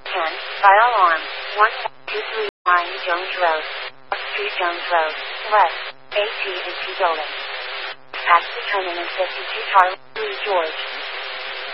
10, Firearm, 123 Jones Road, Street Jones Road, West, AT&T Building. Past the turning in 52 Charlie 3 George.